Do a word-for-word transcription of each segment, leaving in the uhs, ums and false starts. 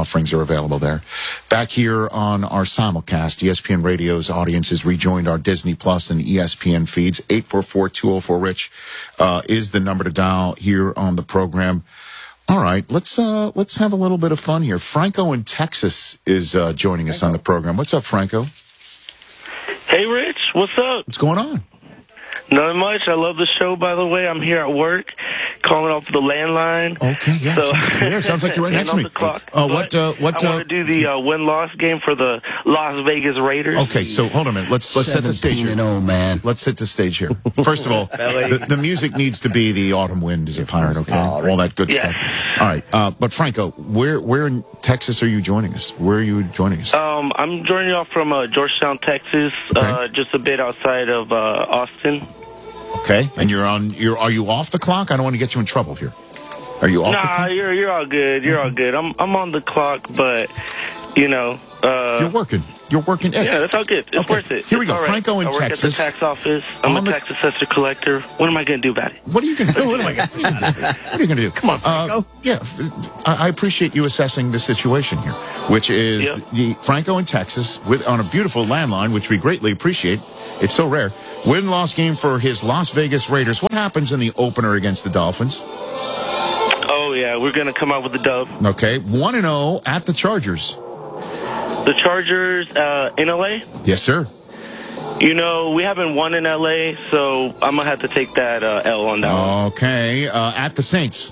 offerings are available there. Back here on our simulcast, E S P N Radio's audience has rejoined our Disney Plus and E S P N feeds. eight four four, two oh four, RICH uh, is the number to dial here on the program. All right, let's uh, let's have a little bit of fun here. Franco in Texas is uh, joining us on the program. What's up, Franco? Hey, Rich. What's up? What's going on? Nothing much. I love the show, by the way. I'm here at work, calling off the landline. Okay, yeah. So, sounds clear. Sounds like you're right next to me. Uh, what? Uh, what? I Uh, want to do the uh, win-loss game for the Las Vegas Raiders. okay, so hold on a minute. Let's let's set the stage here. and oh, man. Let's set the stage here. First of all, the, the music needs to be the autumn wind is a pirate. Okay, all that good Yes. stuff. All right, uh, but Franco, where where in Texas are you joining us? Where are you joining us? Um, I'm joining you off from uh, Georgetown, Texas, Okay. uh, just a bit outside of uh, Austin. Okay, and you're on. You're are you off the clock? I don't want to get you in trouble here. Are you off the Nah, clock? you're you're all good. You're all good. I'm I'm on the clock, but you know. Uh, You're working. You're working. X. Yeah, that's all good. It's Okay, worth it. here we It's go. all right. Franco in I work Texas. at the tax office. I'm On a the- tax assessor collector. What am I going to do about it? What are you going to do? What am I going to do? What are you going to do? Come on, Franco. Uh, yeah, f- I, I appreciate you assessing the situation here, which is Yep. the Franco in Texas with on a beautiful landline, which we greatly appreciate. It's so rare. Win-loss game for his Las Vegas Raiders. What happens in the opener against the Dolphins? Oh, yeah, we're going to come out with the dub. Okay, one and zero at the Chargers. The Chargers uh, in L A? Yes, sir. You know, we haven't won in L A, so I'm going to have to take that uh, L on that one. Okay, uh, at the Saints.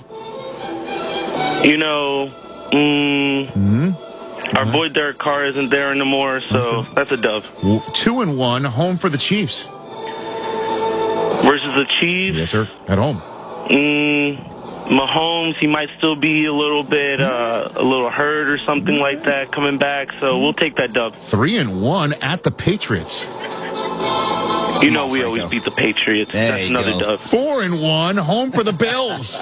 You know, mm, Mm-hmm. our boy Derek Carr isn't there anymore, so that's a dub. W- Two and one, home for the Chiefs. Versus the Chiefs, Yes, sir. At home. mm, Mahomes, he might still be a little bit, uh, a little hurt or something like that coming back, so we'll take that dub. Three and one at the Patriots. You know on, we Franco. always beat the Patriots. There That's you another go. dub. Four and one, home for the Bills.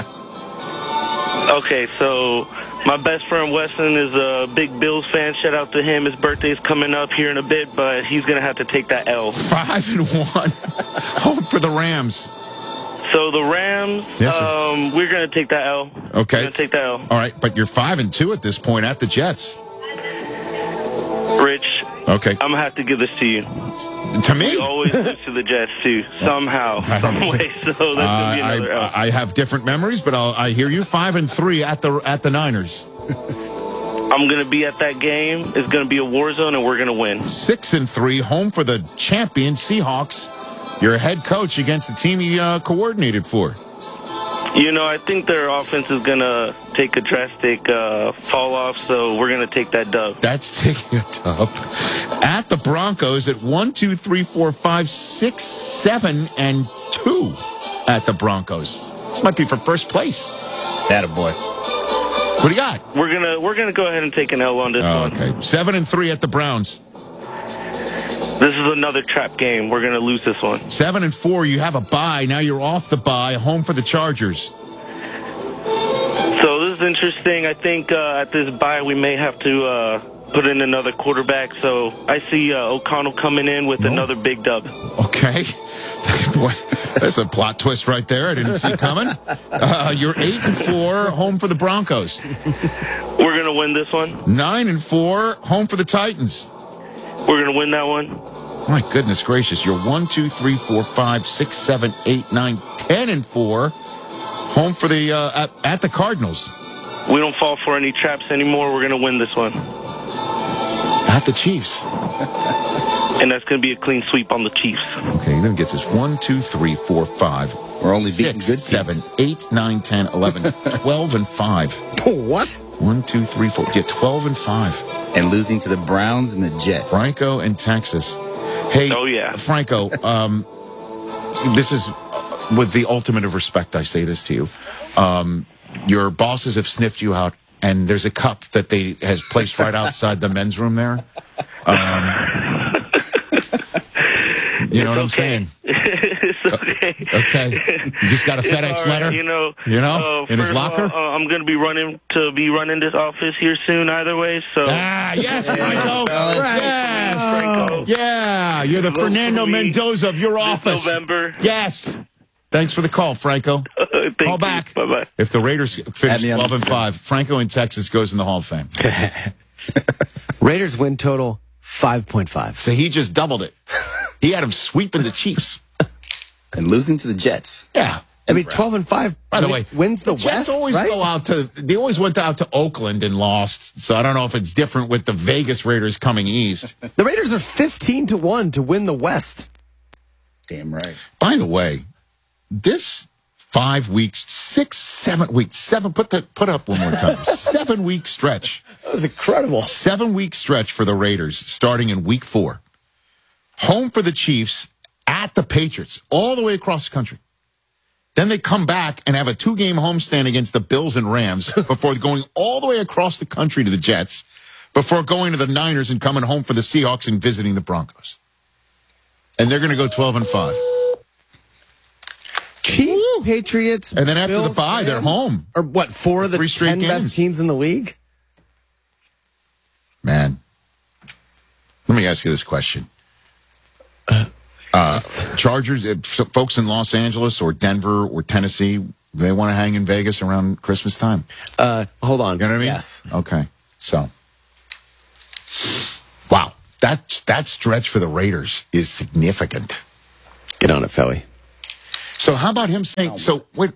Okay, so my best friend Weston is a big Bills fan. Shout out to him. His birthday's coming up here in a bit, but he's going to have to take that L. Five and one, home for the Rams. So the Rams, Yes, sir. um, we're going to take that L. Okay. We're going to take that L. All right, but you're five and two at this point at the Jets. Rich, Okay. I'm going to have to give this to you. To me, We always lose to the Jets, too, somehow, some way. So that's going to be Uh, another L. I, I have different memories, but I'll, I hear you. Five and three at the at the Niners. I'm going to be at that game. It's going to be a war zone, and we're going to win. Six and three, home for the champion Seahawks. Your head coach against the team he uh, coordinated for. You know, I think their offense is going to take a drastic uh, fall off, so we're going to take that dub. That's taking it up. At the Broncos at one, two, three, four, five, six, seven, and two at the Broncos. This might be for first place. Attaboy. What do you got? We're gonna we're gonna go ahead and take an L on this Oh, one. okay. Seven and three at the Browns. This is another trap game. We're gonna lose this one. Seven and four. You have a bye. Now you're off the bye. Home for the Chargers. So this is interesting. I think uh, at this bye we may have to uh, put in another quarterback. So I see uh, O'Connell coming in with No. another big dub. Okay. Boy, that's a plot twist right there. I didn't see coming. Uh, you're eight and four. Home for the Broncos. We're gonna win this one. Nine and four. Home for the Titans. We're gonna win that one. My goodness gracious. You're one, two, three, four, five, six, seven, eight, nine, ten and four. Home for the uh, at, at the Cardinals. We don't fall for any traps anymore. We're gonna win this one, At the Chiefs. and that's gonna be a clean sweep on the Chiefs. Okay, then gets us one, two, three, four, five. We're only beating six, good seven, teams. eight, nine, ten, eleven, twelve, and five. What? One, two, three, four. Yeah, twelve and five. And losing to the Browns and the Jets. Franco in Texas. Hey, Oh, yeah. Franco, um, this is with the ultimate of respect, I say this to you. Um, your bosses have sniffed you out, and there's a cup that they has placed right outside the men's room there. Um, you know what I'm Okay. saying? It's okay. Okay. You just got a It's FedEx all right, letter? You know, You know, uh, in his first of all, locker? uh, I'm going to be running to be running this office here soon either way. So Ah, yes, Franco. Yes. Franco, Yeah, you're the Vote Fernando for me Mendoza of your this office. November. Yes. Thanks for the call, Franco. Thank Call you. back. Bye-bye. If the Raiders finish me on twelve the and phone. five, Franco in Texas goes in the Hall of Fame. Raiders win total five point five. So he just doubled it. He had him sweeping the Chiefs. And losing to the Jets. Yeah. I mean, twelve and five. By the win- way, wins the, Jets West. always right? go out to. They always went out to Oakland and lost. So I don't know if it's different with the Vegas Raiders coming east. The Raiders are fifteen to one to win the West. Damn right. By the way, this five weeks, six, seven weeks, seven. Put that. Put up one more time. seven week stretch. That was incredible. Seven week stretch for the Raiders starting in week four. Home for the Chiefs, at the Patriots, all the way across the country. Then they come back and have a two-game homestand against the Bills and Rams before going all the way across the country to the Jets, before going to the Niners and coming home for the Seahawks and visiting the Broncos. And they're going to go twelve and five. Chiefs, Patriots, And then after Bills, the bye, they're Rams? home. Or what, four of the Three straight ten games. best teams in the league? Man, let me ask you this question. Uh, Chargers, uh, so folks in Los Angeles or Denver or Tennessee, they want to hang in Vegas around Christmas time. Uh, hold on. You know what I mean? Yes. Okay. So, wow. That, that stretch for the Raiders is significant. Get on it, Philly. So how about him saying, so wait,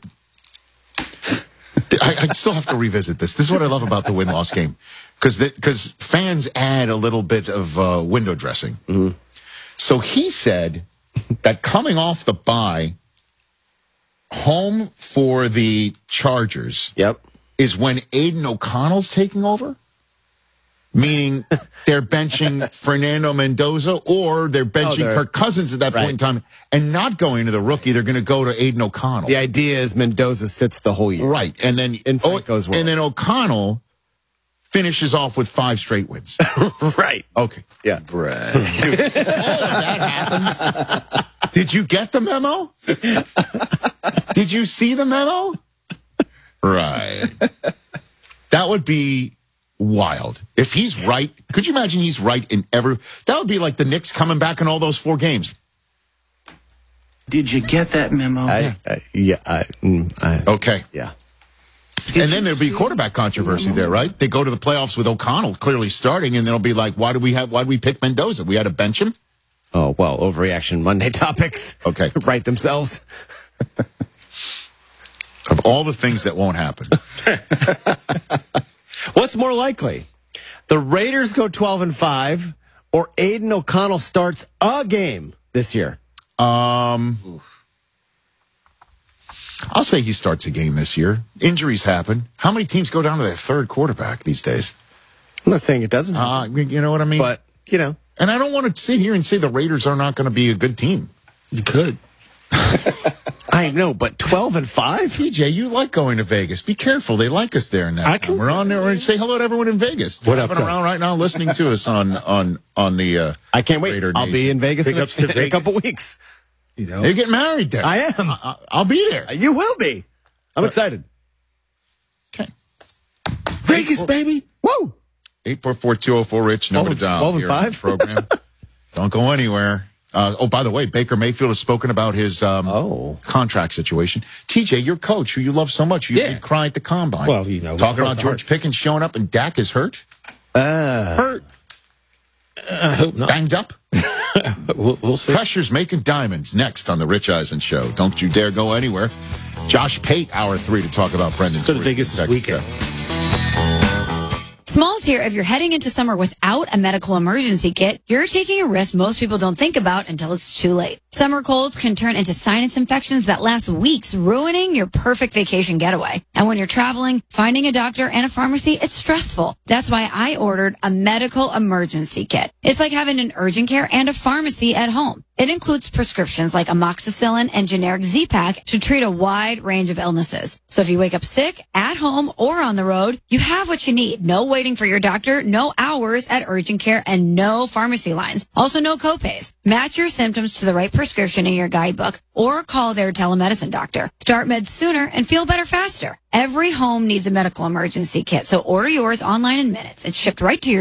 I, I still have to revisit this. This is what I love about the win-loss game. Because because fans add a little bit of uh, window dressing. Mm-hmm. So he said that coming off the bye, home for the Chargers Yep. is when Aiden O'Connell's taking over? Meaning they're benching Fernando Mendoza or they're benching they're- Kirk Cousins at that right. point in time and not going to the rookie. They're going to go to Aiden O'Connell. The idea is Mendoza sits the whole year. Right. And then, In Franco's world. and then O'Connell finishes off with five straight wins. Right. Okay. Yeah. Right. All of that happens. Did you get the memo? Did you see the memo? Right. That would be wild. If he's right, could you imagine he's right in every... That would be like the Knicks coming back in all those four games. Did you get that memo? I, I, yeah. I, mm, I, Okay. yeah. And then there'll be quarterback controversy there, right? They go to the playoffs with O'Connell clearly starting, and they'll be like, why did we have, why did we pick Mendoza? We had to bench him? Oh, well, overreaction Monday topics. Okay. Write themselves. Of all the things that won't happen. What's more likely? The Raiders go twelve and five or Aiden O'Connell starts a game this year? Um, I'll say he starts a game this year. Injuries happen. How many teams go down to their third quarterback these days? I'm not saying it doesn't, Uh, you know what I mean? but, you know. And I don't want to sit here and say the Raiders are not going to be a good team. You could. I know, but twelve and five? P J, you like going to Vegas. Be careful. They like us there now. I can- We're on there. Say hello to everyone in Vegas. They're What up, driving though? around right now listening to us on on on the uh, I can't wait. Raider I'll be Nation. in Vegas in Big a, ups to in a Vegas. couple weeks. You know. They get married there. I am. I, I'll be there. You will be. I'm excited. Okay. Vegas, baby. Woo! eight four four, two oh four, Rich, number to dial twelve and here on the five? program. Don't go anywhere. Uh, oh, by the way, Baker Mayfield has spoken about his um, Oh. contract situation. T J, your coach, who you love so much, you Yeah. did cry at the combine. Well, you know, Talking hurt about the George heart. Pickens showing up and Dak is hurt, Uh, Hurt. I hope not. banged up. We'll, we'll see. Pressure's making diamonds. Next on the Rich Eisen Show. Don't you dare go anywhere. Josh Pate, hour three to talk about Brendan's. Let's go to Vegas this weekend. Smalls here. If you're heading into summer without a medical emergency kit, you're taking a risk most people don't think about until it's too late. Summer colds can turn into sinus infections that last weeks, ruining your perfect vacation getaway. And when you're traveling, finding a doctor and a pharmacy, it's stressful. That's why I ordered a medical emergency kit. It's like having an urgent care and a pharmacy at home. It includes prescriptions like amoxicillin and generic Z-Pak to treat a wide range of illnesses. So if you wake up sick, at home, or on the road, you have what you need. No waiting for your doctor, no hours at urgent care, and no pharmacy lines. Also, no copays. Match your symptoms to the right prescription in your guidebook or call their telemedicine doctor. Start meds sooner and feel better faster. Every home needs a medical emergency kit, so order yours online in minutes. It's shipped right to your door.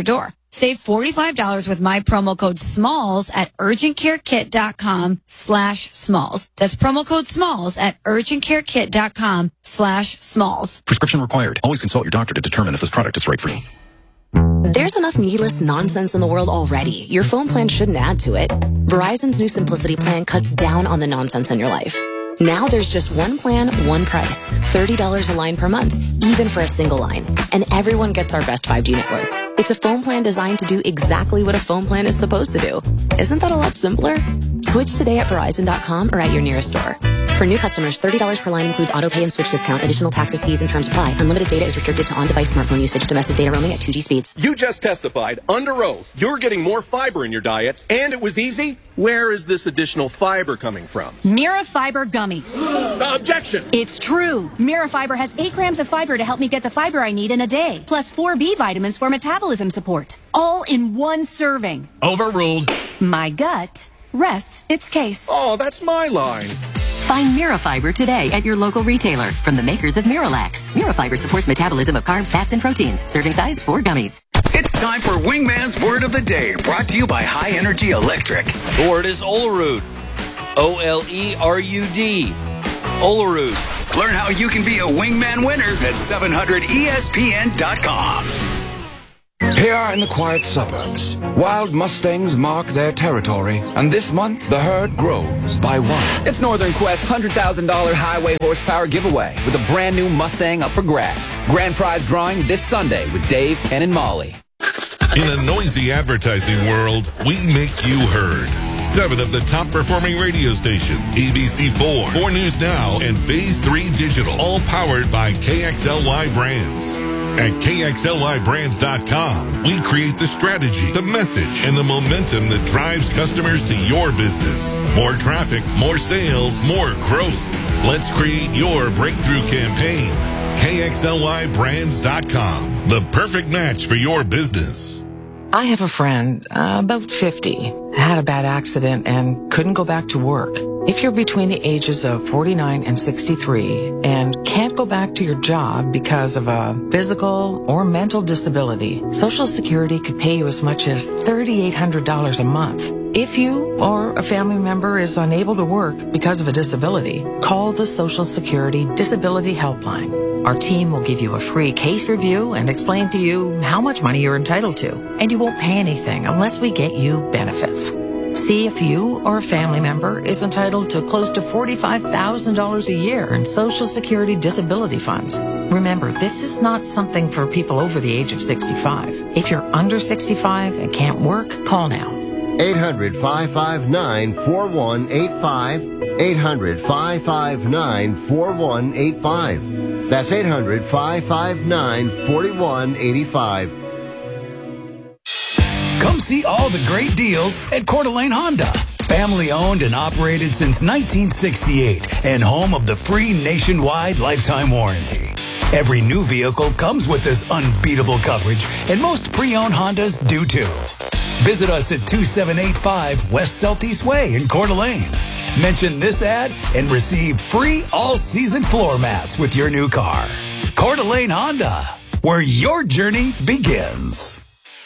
Save forty-five dollars with my promo code SMALLS at urgentcarekit.com slash SMALLS. That's promo code SMALLS at urgentcarekit.com slash SMALLS. Prescription required. Always consult your doctor to determine if this product is right for you. There's enough needless nonsense in the world already. Your phone plan shouldn't add to it. Verizon's new Simplicity plan cuts down on the nonsense in your life. Now there's just one plan, one price. thirty dollars a line per month, even for a single line. And everyone gets our best five G network. It's a phone plan designed to do exactly what a phone plan is supposed to do. Isn't that a lot simpler? Switch today at Verizon dot com or at your nearest store. For new customers, thirty dollars per line includes auto pay and switch discount. Additional taxes, fees, and terms apply. Unlimited data is restricted to on-device smartphone usage. Domestic data roaming at two G speeds. You just testified under oath you're getting more fiber in your diet, and it was easy. Where is this additional fiber coming from? Mira Fiber Gummies. Uh, objection! It's true. Mira Fiber has eight grams of fiber to help me get the fiber I need in a day, plus four B vitamins for metabolism support. All in one serving. Overruled. My gut rests its case. Oh, that's my line. Find Mirafiber today at your local retailer from the makers of Miralax. Mirafiber supports metabolism of carbs, fats, and proteins. Serving size four gummies. It's time for Wingman's Word of the Day, brought to you by High Energy Electric. The word is Olerud. O L E R U D. Olerud. Learn how you can be a Wingman winner at seven hundred E S P N dot com. Here in the quiet suburbs, wild Mustangs mark their territory, and this month the herd grows by one. It's Northern Quest's one hundred thousand dollars highway horsepower giveaway with a brand new Mustang up for grabs. Grand prize drawing this Sunday with Dave, Ken, and Molly. In a noisy advertising world, we make you heard. Seven of the top performing radio stations, A B C four, four News Now, and Phase three Digital, all powered by K X L Y Brands. At K X L Y brands dot com, we create the strategy, the message, and the momentum that drives customers to your business. More traffic, more sales, more growth. Let's create your breakthrough campaign. K X L Y brands dot com, the perfect match for your business. I have a friend, uh, about fifty, had a bad accident and couldn't go back to work. If you're between the ages of forty-nine and sixty-three and can't go back to your job because of a physical or mental disability, Social Security could pay you as much as three thousand eight hundred dollars a month. If you or a family member is unable to work because of a disability, call the Social Security Disability Helpline. Our team will give you a free case review and explain to you how much money you're entitled to, and you won't pay anything unless we get you benefits. See if you or a family member is entitled to close to forty-five thousand dollars a year in Social Security disability funds. Remember, this is not something for people over the age of sixty-five. If you're under sixty-five and can't work, call now. eight hundred, five five nine, four one eight five. eight hundred, five five nine, four one eight five. That's eight hundred, five five nine, four one eight five. Come see all the great deals at Coeur d'Alene Honda. Family owned and operated since nineteen sixty-eight and home of the free nationwide lifetime warranty. Every new vehicle comes with this unbeatable coverage, and most pre-owned Hondas do too. Visit us at two seven eight five West Celtice Way in Coeur d'Alene. Mention this ad and receive free all-season floor mats with your new car. Coeur d'Alene Honda, where your journey begins.